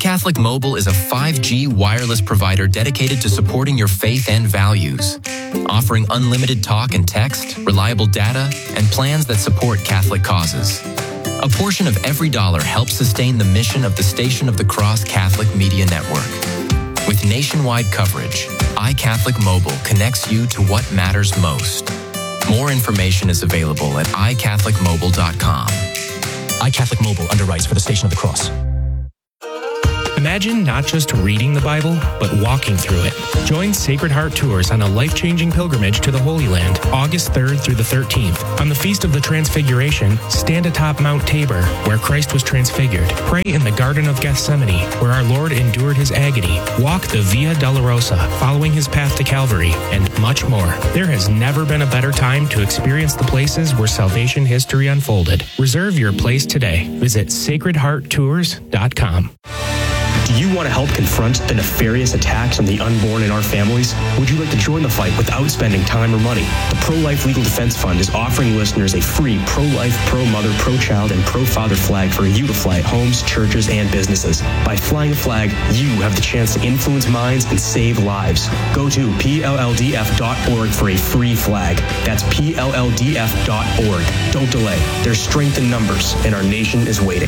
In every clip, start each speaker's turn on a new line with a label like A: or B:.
A: iCatholic Mobile is a 5G wireless provider dedicated to supporting your faith and values, offering unlimited talk and text, reliable data, and plans that support Catholic causes. A portion of every dollar helps sustain the mission of the Station of the Cross Catholic Media Network. With nationwide coverage, iCatholic Mobile connects you to what matters most. More information is available at iCatholicMobile.com.
B: iCatholic Mobile underwrites for the Station of the Cross.
C: Imagine not just reading the Bible, but walking through it. Join Sacred Heart Tours on a life-changing pilgrimage to the Holy Land, August 3rd through the 13th. On the Feast of the Transfiguration, stand atop Mount Tabor, where Christ was transfigured. Pray in the Garden of Gethsemane, where our Lord endured his agony. Walk the Via Dolorosa, following his path to Calvary, and much more. There has never been a better time to experience the places where salvation history unfolded. Reserve your place today. Visit sacredhearttours.com.
B: Do you want to help confront the nefarious attacks on the unborn in our families? Would you like to join the fight without spending time or money? The Pro-Life Legal Defense Fund is offering listeners a free pro-life, pro-mother, pro-child, and pro-father flag for you to fly at homes, churches, and businesses. By flying a flag, you have the chance to influence minds and save lives. Go to PLLDF.org for a free flag. That's PLLDF.org. Don't delay. There's strength in numbers, and our nation is waiting.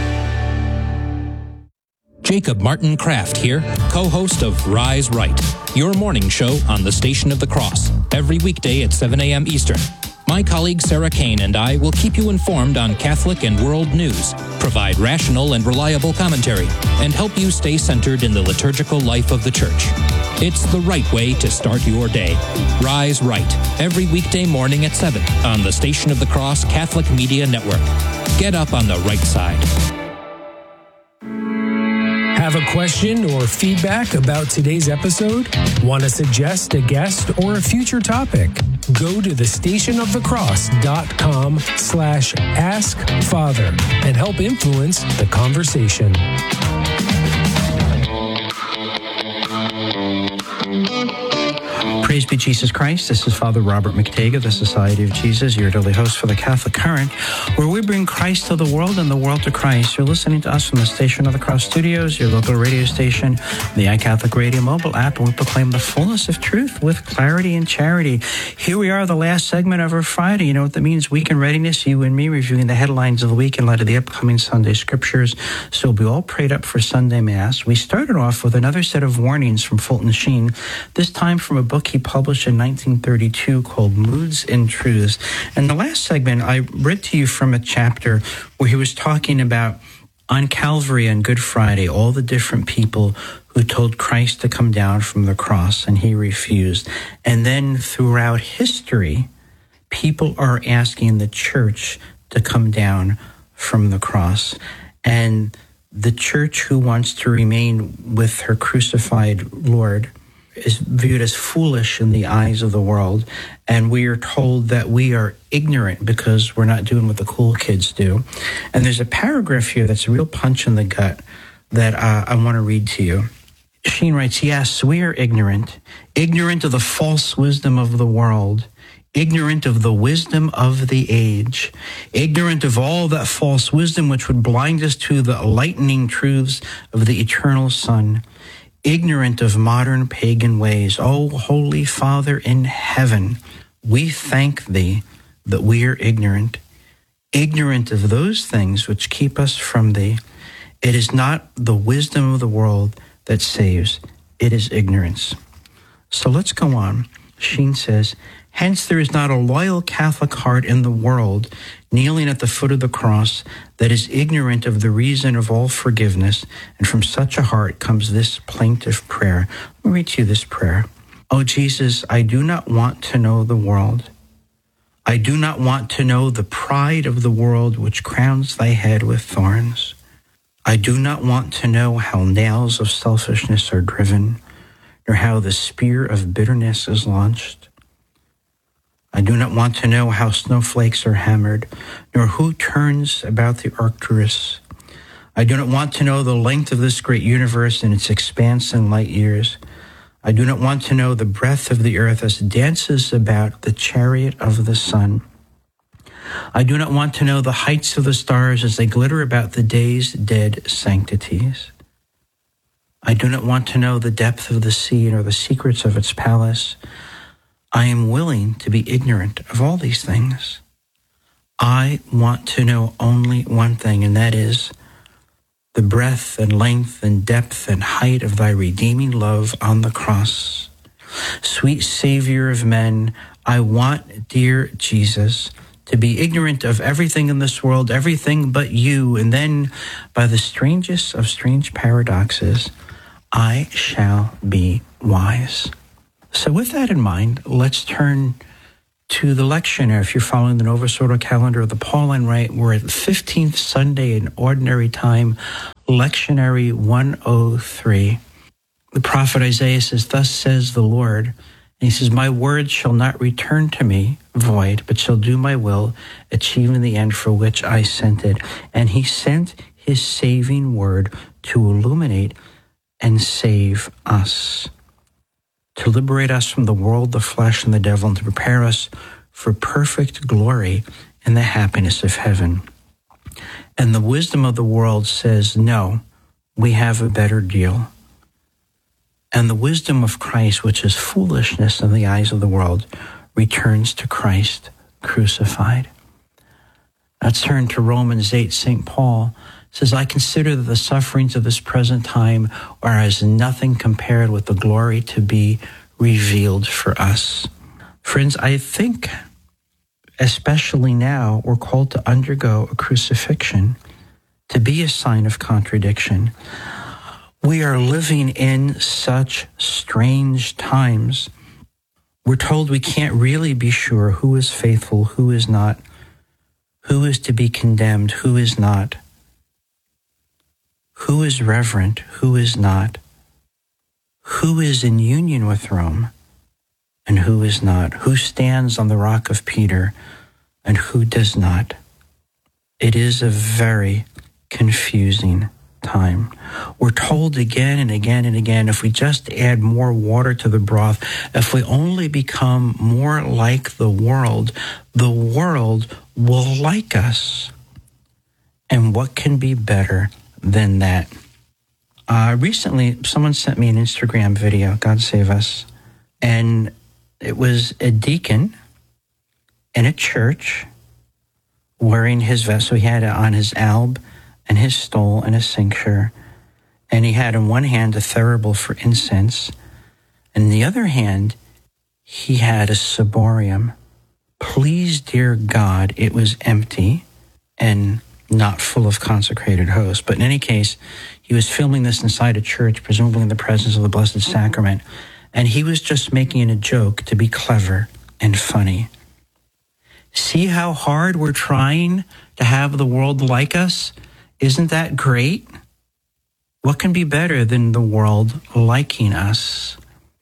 D: Jacob Martin Kraft here, co-host of Rise Right, your morning show on the Station of the Cross, every weekday at 7 a.m. Eastern. My colleague Sarah Kane and I will keep you informed on Catholic and world news, provide rational and reliable commentary, and help you stay centered in the liturgical life of the Church. It's the right way to start your day. Rise Right, every weekday morning at 7 on the Station of the Cross Catholic Media Network. Get up on the right side.
E: Have a question or feedback about today's episode? Want to suggest a guest or a future topic? Go to thestationofthecross.com/askfather and help influence the conversation.
F: Praise be Jesus Christ. This is Father Robert McTague of the Society of Jesus, your daily host for the Catholic Current, where we bring Christ to the world and the world to Christ. You're listening to us from the Station of the Cross Studios, your local radio station, the iCatholic Radio mobile app, and we proclaim the fullness of truth with clarity and charity. Here we are, the last segment of our Friday. You know what that means? Week in Readiness, you and me reviewing the headlines of the week in light of the upcoming Sunday scriptures. So we all prayed up for Sunday Mass. We started off with another set of warnings from Fulton Sheen, this time from a book he published in 1932 called Moods and Truths. And the last segment, I read to you from a chapter where he was talking about on Calvary on Good Friday, all the different people who told Christ to come down from the cross, and he refused. And then throughout history, people are asking the church to come down from the cross. And the church who wants to remain with her crucified Lord is viewed as foolish in the eyes of the world, and we are told that we are ignorant because we're not doing what the cool kids do. And there's a paragraph here that's a real punch in the gut that I want to read to you. Sheen writes, yes, we are ignorant of the false wisdom of the world, ignorant of the wisdom of the age, ignorant of all that false wisdom which would blind us to the lightning truths of the eternal Son, ignorant of modern pagan ways. O Holy Father in heaven, we thank thee that we are ignorant of those things which keep us from thee. It is not the wisdom of the world that saves, it is ignorance. So let's go on. Sheen says, hence there is not a loyal Catholic heart in the world kneeling at the foot of the cross that is ignorant of the reason of all forgiveness, and from such a heart comes this plaintive prayer. Let me read to you this prayer. Oh Jesus, I do not want to know the world. I do not want to know the pride of the world which crowns thy head with thorns. I do not want to know how nails of selfishness are driven, nor how the spear of bitterness is launched. I do not want to know how snowflakes are hammered, nor who turns about the Arcturus. I do not want to know the length of this great universe and its expanse in light years. I do not want to know the breadth of the earth as it dances about the chariot of the sun. I do not want to know the heights of the stars as they glitter about the day's dead sanctities. I do not want to know the depth of the sea nor the secrets of its palace. I am willing to be ignorant of all these things. I want to know only one thing, and that is the breadth and length and depth and height of thy redeeming love on the cross. Sweet Savior of men, I want, dear Jesus, to be ignorant of everything in this world, everything but you, and then, by the strangest of strange paradoxes, I shall be wise. So with that in mind, let's turn to the lectionary. If you're following the Novus Ordo calendar of the Pauline Rite, we're at the 15th Sunday in Ordinary Time, lectionary 103. The prophet Isaiah says, "Thus says the Lord," and he says, "My word shall not return to me void, but shall do my will, achieving the end for which I sent it." And he sent his saving word to illuminate and save us, to liberate us from the world, the flesh, and the devil, and to prepare us for perfect glory and the happiness of heaven. And the wisdom of the world says, no, we have a better deal. And the wisdom of Christ, which is foolishness in the eyes of the world, returns to Christ crucified. Let's turn to Romans 8. St. Paul says, "I consider that the sufferings of this present time are as nothing compared with the glory to be revealed for us." Friends, I think, especially now, we're called to undergo a crucifixion, to be a sign of contradiction. We are living in such strange times. We're told we can't really be sure who is faithful, who is not, who is to be condemned, who is not, who is reverent, who is not, who is in union with Rome, and who is not, who stands on the rock of Peter, and who does not. It is a very confusing time. We're told again and again and again, if we just add more water to the broth, if we only become more like the world will like us. And what can be better than that? Recently, someone sent me an Instagram video, God save us, and it was a deacon in a church wearing his vest. So he had on his alb and his stole and a cincture, and he had in one hand a thurible for incense, and in the other hand, he had a ciborium. Please, dear God, it was empty and not full of consecrated hosts. But in any case, he was filming this inside a church, presumably in the presence of the Blessed Sacrament, and he was just making a joke to be clever and funny. See how hard we're trying to have the world like us? Isn't that great? What can be better than the world liking us?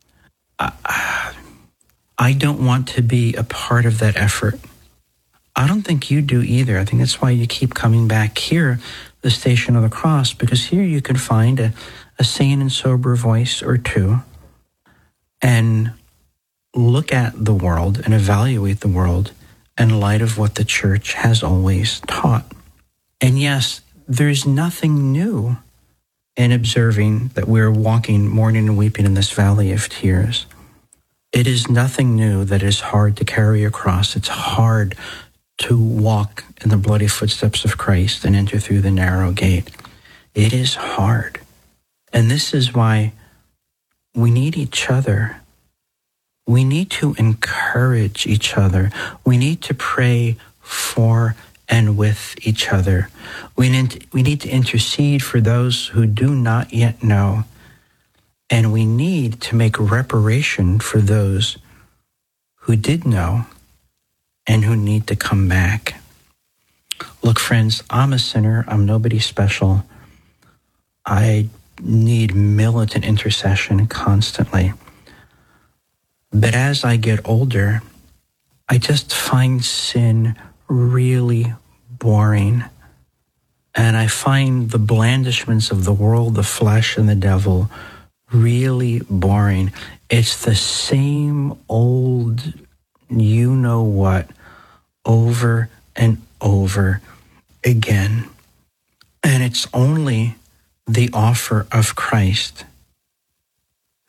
F: I don't want to be a part of that effort. I don't think you do either. I think that's why you keep coming back here, the Station of the Cross, because here you can find a sane and sober voice or two and look at the world and evaluate the world in light of what the church has always taught. And yes, there's nothing new in observing that we're walking mourning and weeping in this valley of tears. It is nothing new that is hard to carry a cross. It's hard to walk in the bloody footsteps of Christ and enter through the narrow gate. It is hard. And this is why we need each other. We need to encourage each other. We need to pray for and with each other. We need to intercede for those who do not yet know. And we need to make reparation for those who did know and who need to come back. Look, friends, I'm a sinner. I'm nobody special. I need militant intercession constantly. But as I get older, I just find sin really boring. And I find the blandishments of the world, the flesh, and the devil really boring. It's the same old you-know-what over and over again. And it's only the offer of Christ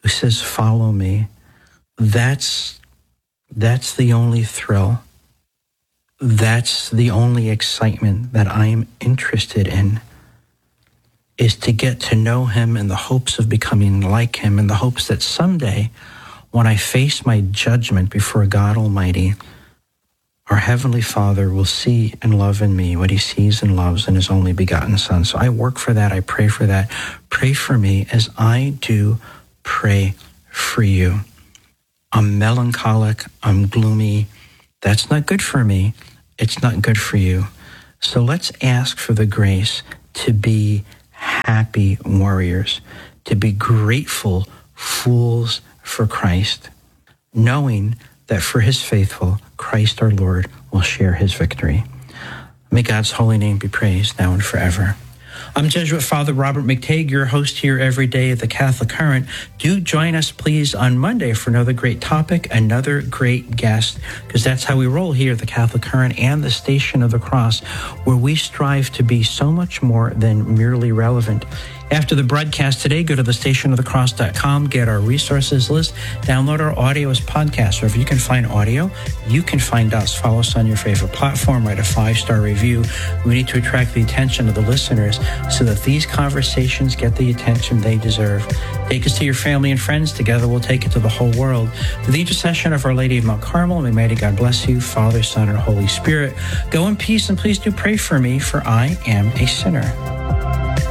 F: who says, follow me, that's the only thrill. That's the only excitement that I'm interested in, is to get to know him in the hopes of becoming like him, in the hopes that someday, when I face my judgment before God Almighty, our Heavenly Father will see and love in me what he sees and loves in his only begotten Son. So I work for that. I pray for that. Pray for me as I do pray for you. I'm melancholic. I'm gloomy. That's not good for me. It's not good for you. So let's ask for the grace to be happy warriors, to be grateful fools for Christ, knowing that for his faithful, Christ our Lord will share his victory. May God's holy name be praised now and forever. I'm Jesuit Father Robert McTague, your host here every day at the Catholic Current. Do join us, please, on Monday for another great topic, another great guest, because that's how we roll here at the Catholic Current and the Station of the Cross, where we strive to be so much more than merely relevant. After the broadcast today, go to thestationofthecross.com, get our resources list, download our audio as podcasts. Wherever you can find audio, you can find us. Follow us on your favorite platform, write a 5-star review. We need to attract the attention of the listeners so that these conversations get the attention they deserve. Take us to your family and friends. Together we'll take it to the whole world. Through the intercession of Our Lady of Mount Carmel, may mighty God bless you, Father, Son, and Holy Spirit. Go in peace, and please do pray for me, for I am a sinner.